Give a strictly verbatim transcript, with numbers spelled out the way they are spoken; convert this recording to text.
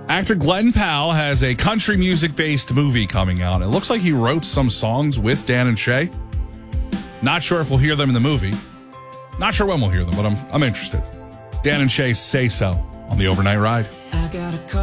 Actor Glenn Powell has a country music-based movie coming out. It looks like he wrote some songs with Dan and Shay. Not sure if we'll hear them in the movie. Not sure when we'll hear them, but I'm I'm interested. Dan and Shay Say So on the Overnight Ride. I got a